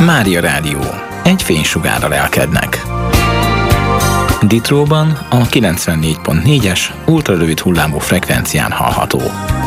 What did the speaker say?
Mária Rádió. Egy fénysugárral elkednek. Ditróban a 94.4-es ultrarövid hullámú frekvencián hallható.